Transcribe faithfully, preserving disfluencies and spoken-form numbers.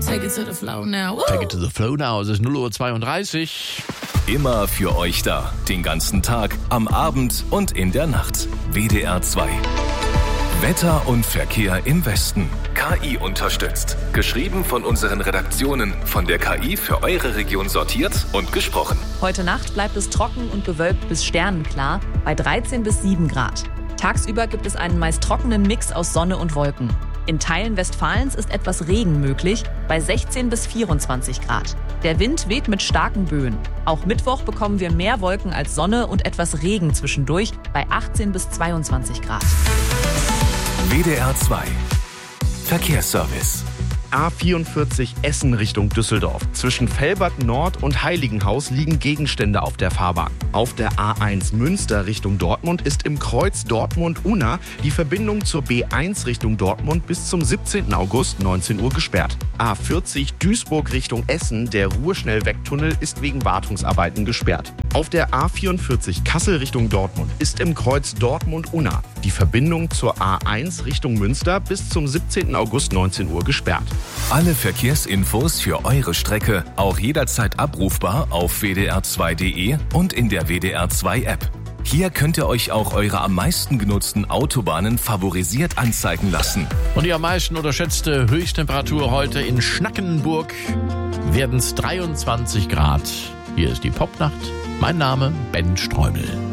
Take it to the flow now. Woo! Take it to the flow now. Es ist null Uhr zweiunddreißig. Immer für euch da. Den ganzen Tag, am Abend und in der Nacht. W D R zwei. Wetter und Verkehr im Westen. K I unterstützt. Geschrieben von unseren Redaktionen. Von der K I für eure Region sortiert und gesprochen. Heute Nacht bleibt es trocken und bewölkt bis sternenklar bei dreizehn bis sieben Grad. Tagsüber gibt es einen meist trockenen Mix aus Sonne und Wolken. In Teilen Westfalens ist etwas Regen möglich bei sechzehn bis vierundzwanzig Grad. Der Wind weht mit starken Böen. Auch Mittwoch bekommen wir mehr Wolken als Sonne und etwas Regen zwischendurch bei achtzehn bis zweiundzwanzig Grad. W D R zwei. Verkehrsservice. A vierundvierzig Essen Richtung Düsseldorf. Zwischen Velbert Nord und Heiligenhaus liegen Gegenstände auf der Fahrbahn. Auf der A eins Münster Richtung Dortmund ist im Kreuz Dortmund-Unna die Verbindung zur B eins Richtung Dortmund bis zum siebzehnten August neunzehn Uhr gesperrt. A vierzig Duisburg Richtung Essen, der Ruheschnellwegtunnel ist wegen Wartungsarbeiten gesperrt. Auf der A vierundvierzig Kassel Richtung Dortmund ist im Kreuz Dortmund-Unna die Verbindung zur A eins Richtung Münster bis zum siebzehnten August neunzehn Uhr gesperrt. Alle Verkehrsinfos für eure Strecke auch jederzeit abrufbar auf w d r zwei punkt d e und in der W D R zwei App. Hier könnt ihr euch auch eure am meisten genutzten Autobahnen favorisiert anzeigen lassen. Und die am meisten unterschätzte Höchsttemperatur heute in Schnackenburg werden es dreiundzwanzig Grad. Hier ist die Popnacht. Mein Name Ben Streumel.